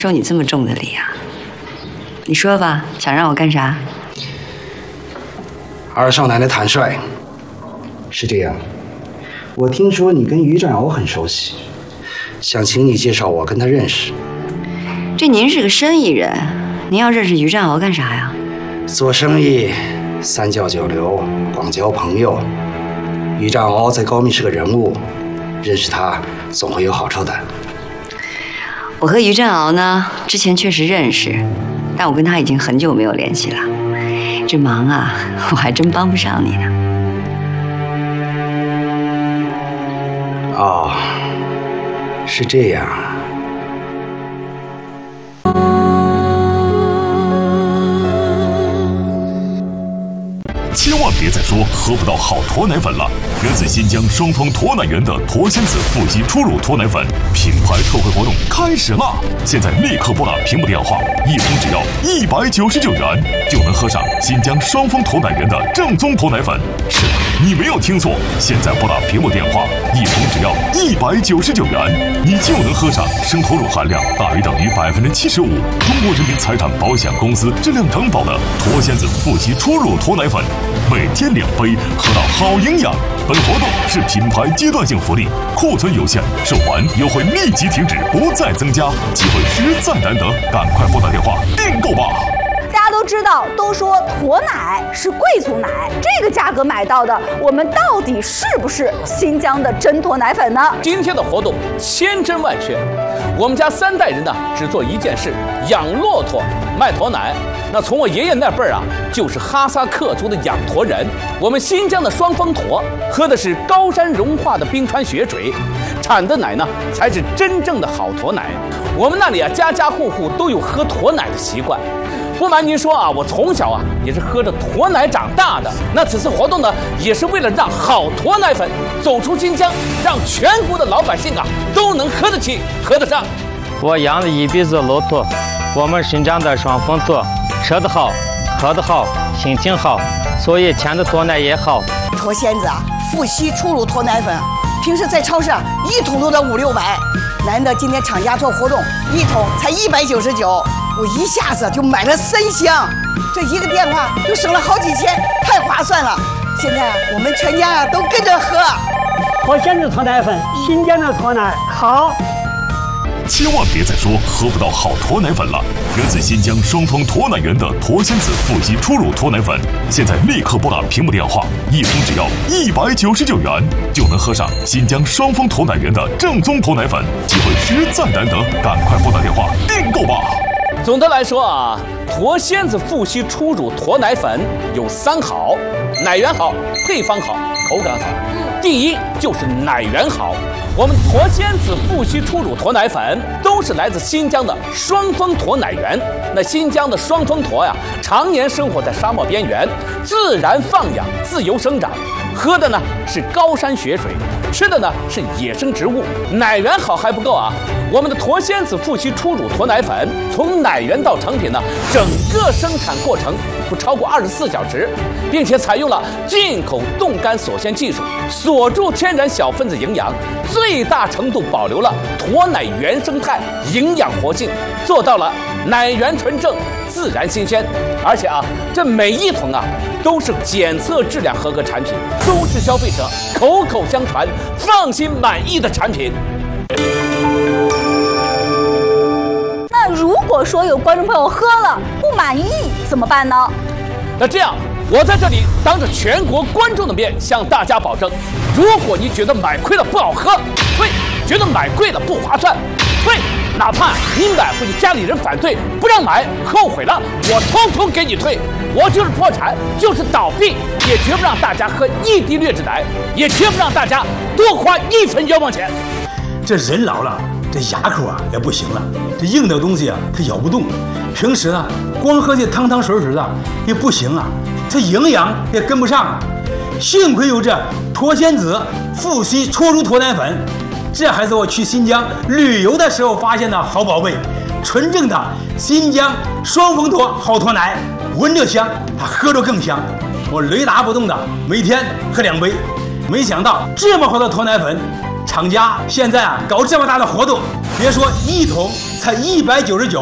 收你这么重的礼啊？你说吧，想让我干啥？ 二少奶奶坦率。是这样，我听说你跟于占鳌很熟悉，想请你介绍我跟他认识。 这您是个生意人，您要认识于占鳌干啥呀？ 做生意三教九流，广交朋友。于占鳌在高密是个人物，认识他总会有好处的。 我和于占鳌呢，之前确实认识，但我跟他已经很久没有联系了。这忙啊，我还真帮不上你呢。 哦，是这样。 千万别再说喝不到好驼奶粉了！源自新疆双峰驼奶源的驼仙子富硒初乳驼奶粉品牌特惠活动开始啦！现在立刻拨打屏幕电话，一封只要199元，就能喝上新疆双峰驼奶源的正宗驼奶粉。是的，你没有听错，现在拨打屏幕电话，一封只要199元，你就能喝上生驼乳含量大于等于75%，中国人民财产保险公司质量承保的驼仙子富硒初乳驼奶粉。每天2杯，喝到好营养。本活动是品牌阶段性福利，库存有限，售完优惠立即停止，不再增加，机会实在难得，赶快拨打电话订购吧。 大家都知道，都说驼奶是贵族奶，这个价格买到的，我们到底是不是新疆的真驼奶粉呢？ 今天的活动千真万确，我们家3代人呢只做一件事：养骆驼，卖驼奶。那从我爷爷那辈儿啊，就是哈萨克族的养驼人。我们新疆的双峰驼喝的是高山融化的冰川雪水，产的奶呢才是真正的好驼奶。我们那里啊，家家户户都有喝驼奶的习惯。不瞒您说啊，我从小啊也是喝着驼奶长大的。那此次活动呢，也是为了让好驼奶粉走出新疆，让全国的老百姓啊都能喝得起、喝得上。 我养了一辈子骆驼，我们新疆的双峰驼，吃得好，喝得好，心情好，所以甜的驼奶也好。 驼仙子啊，富硒初乳驼奶粉，平时在超市啊1桶都得500、600，难得今天厂家做活动，1桶才199，我一下子就买了3箱，这一个电话就省了好几千，太划算了。现在我们全家啊都跟着喝。 驼仙子驼奶粉，新疆的驼奶好。 千万别再说喝不到好驼奶粉了！源自新疆双峰驼奶源的驼仙子富硒初乳驼奶粉，现在立刻拨打屏幕电话，一封只要199元，就能喝上新疆双峰驼奶源的正宗驼奶粉，机会实在难得，赶快拨打电话订购吧！ 总的来说啊，驼仙子富硒初乳驼奶粉有3好：奶源好，配方好，口感好。第一就是奶源好。我们驼仙子富硒初乳驼奶粉都是来自新疆的双峰驼奶源。那新疆的双峰驼呀，常年生活在沙漠边缘，自然放养，自由生长，喝的呢是高山雪水，吃的呢是野生植物。奶源好还不够啊，我们的驼仙子富硒初乳驼奶粉从奶源到成品呢，整个生产过程不超过24小时，并且采用了进口冻干锁鲜技术，锁住天然小分子营养，最大程度保留了驼奶原生态营养活性，做到了奶源纯正、自然新鲜。而且啊，这每1桶啊都是检测质量合格产品，都是消费者口口相传、放心满意的产品。 那如果说有观众朋友喝了不满意怎么办呢？ 那这样，我在这里当着全国观众的面向大家保证，如果你觉得买亏了不好喝，退；觉得买贵了不划算，退；哪怕你买回去家里人反对不让买，后悔了，我通通给你退。我就是破产，就是倒闭，也绝不让大家喝1滴劣质奶，也绝不让大家多花1分冤枉钱。 这人老了，这牙口啊也不行了，这硬的东西啊它咬不动，平时呢光喝这汤汤水水的也不行啊，这营养也跟不上啊。幸亏有这驼仙子富硒初乳驼奶粉，这还是我去新疆旅游的时候发现的好宝贝，纯正的新疆双峰驼好驼奶，闻着香，它喝着更香。我雷打不动的每天喝2杯，没想到这么好的驼奶粉厂家现在啊搞这么大的活动，别说1桶才199，